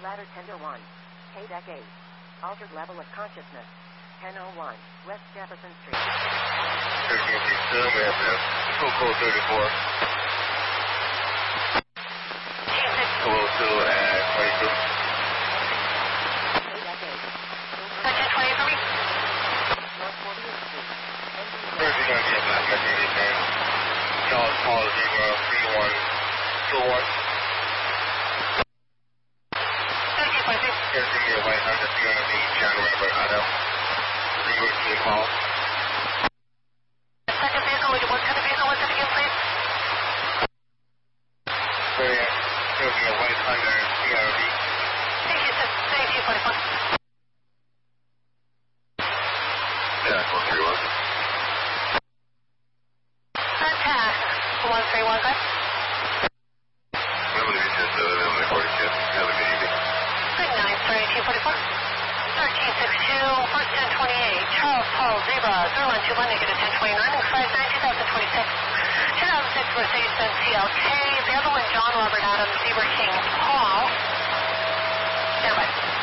Ladder 1001. K-Deck 8. Altered level of consciousness. 1001. West Jefferson Street. 1362, we have full code 34. 202 at 22. K-Deck 8. Section 20 for me. North 40th Street. First, you're going to get back at the time. Charles Paul, 3121. 1322. Here's going to be a white Honda CRV, John Robert Auto. 318 Paul. Second vehicle, what kind of vehicle was it again, please? So yeah, it's going to be a white Honda CRV. Thank you, sir. Thank you, 44. Yeah, 131. Contact 131, guys. I'm going to be just the 42. Have a good evening. Good night, sir. 1844. 1362, first 1028. Charles Paul, Zebra, 0121, negative 1029, expired 9/2026. 2006 Mercedes-Benz CLK. The other one, John Robert Adams, Zebra King Paul. Stand by.